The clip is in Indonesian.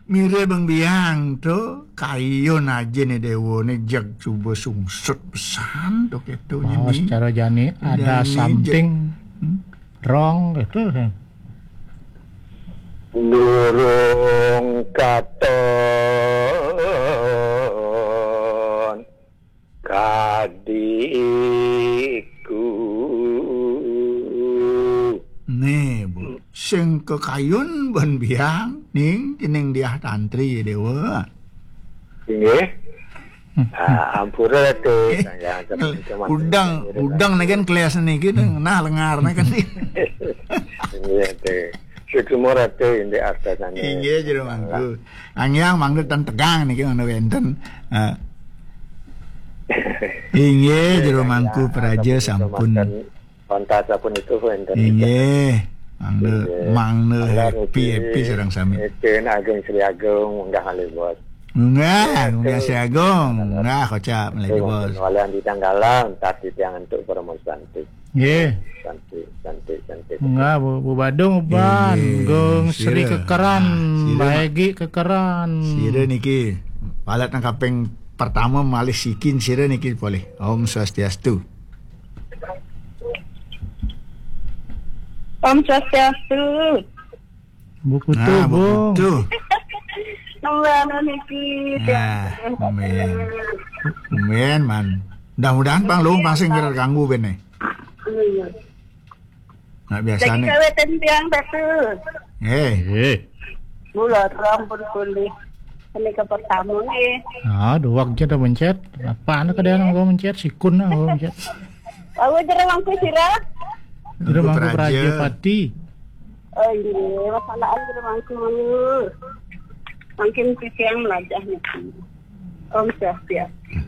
Mire Bang Biang tu kayu aja nih dewa nih jag coba sungsut pesan tu ketunya Oh, secara jani ada something wrong gitu. Durung katon kadiku. Nih bu, sing kekayun Bang Biang ning jeneng dia tantri dewa. Nggih. Ampura tu Udang nih kan kelas nih gitu, nah lengar nih kan. Iya tu. Sekumur tu indi artasane. Iya jero mangku. Angyang mangku tan tegang nih kan wenten. Inge jero mangku praja sampun. Pantas pun itu wenten. Inge mangne happy sareng sami. Itu ageng Sri Agung enggak hale bos. Enggak Sri Agung. Enggak kocap lagi bos. Walan di tanggalan tapi yang untuk promosi cantik. Nggih. Cantik. Enggak, Bu Badung ban, gong Sri kekeran, Baegi kekeran. Sira niki palat nang kaping pertama malih sikin sira niki boleh. Om Swastiastu. Om Swastiastu. Buku tuh, Bung. Tuh. Nambah niki. Men man. Mudah-mudahan Bang Long pasing kira ganggu bene. Nah biasa Lagi nih. kawetan tiang satu. Bulat rambut kulit. Ini ke pertama nih. Dua aja dah mencet. Apaan kadang gua mencet sikun lah gua mencet. Aku jarang mangku sirah. Udah mangku Praja Pati. Oh ini masalah jarang mangku. Mungkin siang melajah nih. Om Swastiastu.